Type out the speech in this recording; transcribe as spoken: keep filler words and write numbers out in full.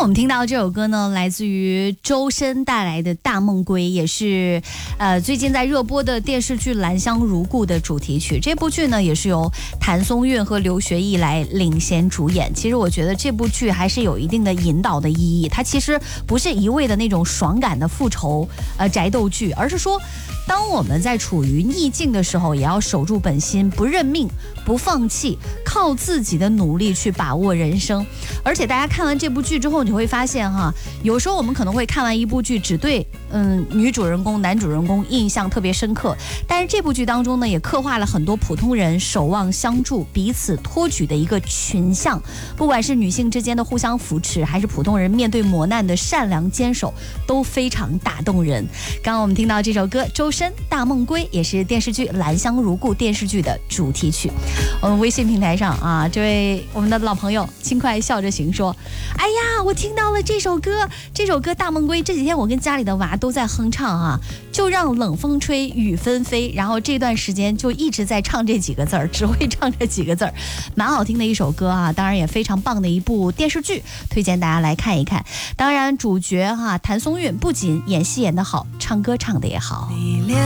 我们听到这首歌呢，来自于周深带来的《大梦归》，也是呃最近在热播的电视剧《兰香如故》的主题曲。这部剧呢，也是由谭松韵和刘学义来领衔主演。其实我觉得这部剧还是有一定的引导的意义，它其实不是一味的那种爽感的复仇呃宅斗剧，而是说，当我们在处于逆境的时候，也要守住本心，不认命，不放弃，靠自己的努力去把握人生。而且大家看完这部剧之后，你会发现哈，有时候我们可能会看完一部剧，只对嗯女主人公、男主人公印象特别深刻，但是这部剧当中呢，也刻画了很多普通人守望相助、彼此托举的一个群像。不管是女性之间的互相扶持，还是普通人面对磨难的善良坚守，都非常打动人。刚刚我们听到这首歌，周深《大梦归》，也是电视剧《兰香如故》电视剧的主题曲。我们微信平台上啊，这位我们的老朋友轻快笑着行说，哎呀，我听到了这首歌，这首歌《大梦归》，这几天我跟家里的娃都在哼唱啊，就让冷风吹，雨纷飞，然后这段时间就一直在唱这几个字儿，只会唱这几个字儿，蛮好听的一首歌啊，当然也非常棒的一部电视剧，推荐大家来看一看。当然主角哈、啊、谭松韵不仅演戏演得好，唱歌唱得也好。